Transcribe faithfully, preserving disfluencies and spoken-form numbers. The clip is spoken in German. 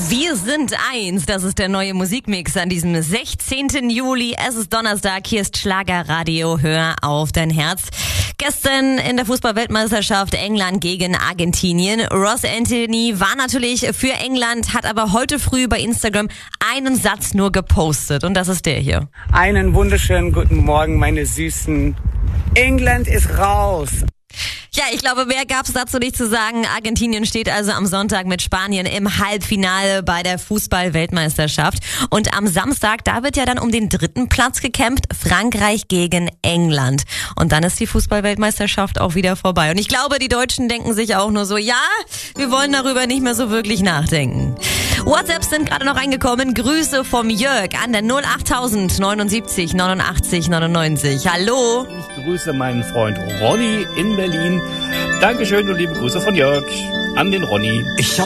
Wir sind eins, das ist der neue Musikmix an diesem sechzehnten Juli. Es ist Donnerstag, hier ist Schlagerradio, hör auf dein Herz. Gestern in der Fußball-Weltmeisterschaft England gegen Argentinien. Ross Anthony war natürlich für England, hat aber heute früh bei Instagram einen Satz nur gepostet und das ist der hier. Einen wunderschönen guten Morgen, meine Süßen. England ist raus. Ja, ich glaube, mehr gab's dazu nicht zu sagen. Argentinien steht also am Sonntag mit Spanien im Halbfinale bei der Fußball-Weltmeisterschaft. Und am Samstag, da wird ja dann um den dritten Platz gekämpft. Frankreich gegen England. Und dann ist die Fußball-Weltmeisterschaft auch wieder vorbei. Und ich glaube, die Deutschen denken sich auch nur so, ja, wir wollen darüber nicht mehr so wirklich nachdenken. WhatsApps sind gerade noch reingekommen. Grüße vom Jörg an der null acht tausend neunundsiebzig neunundachtzig neunundneunzig. Hallo. Ich grüße meinen Freund Ronny in Berlin. Dankeschön und liebe Grüße von Jörg an den Ronny. Ich hab